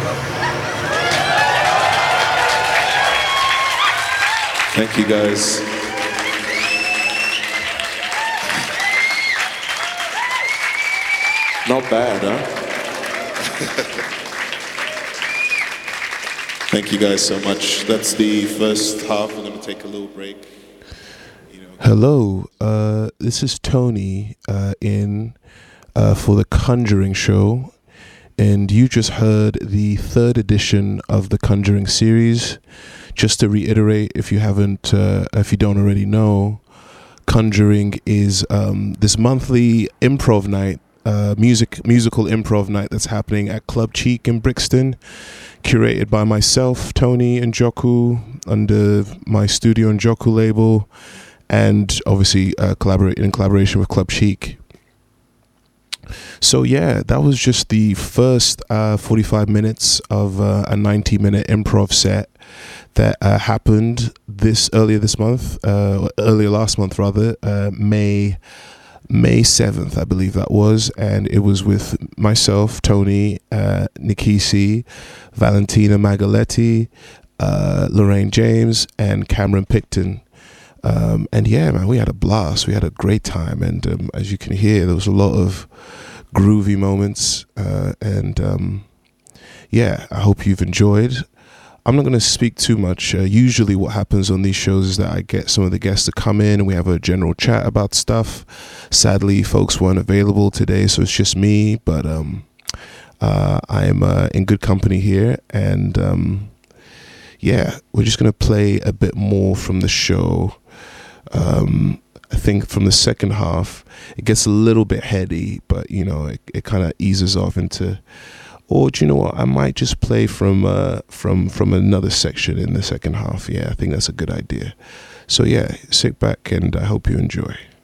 Thank you, guys. Not bad, huh? Thank you guys so much. That's the first half. We're going to take a little break. Hello, this is Tony in for the Conjuring Show, and you just heard the third edition of the Conjuring series. Just to reiterate, if you don't already know, Conjuring is this monthly improv night, musical improv night that's happening at Club Cheek in Brixton, curated by myself, Tony Njoku, under my Studio Njoku label, and obviously in collaboration with Club Cheek. So yeah, that was just the first 45 minutes of a 90-minute improv set that happened earlier last month, May 7th, I believe that was, and it was with myself, Tony, Nikisi, Valentina Magaletti, Lorraine James, and Cameron Picton. And yeah, man, we had a blast. We had a great time, and as you can hear, there was a lot of groovy moments, and yeah, I hope you've enjoyed. I'm not going to speak too much. Usually what happens on these shows is that I get some of the guests to come in and we have a general chat about stuff. Sadly, folks weren't available today, so it's just me, but I'm in good company here, and yeah, we're just going to play a bit more from the show. I think from the second half, it gets a little bit heady, but you know, it kind of eases off into. Or do you know what? I might just play from another section in the second half. Yeah, I think that's a good idea. So yeah, sit back and I hope you enjoy.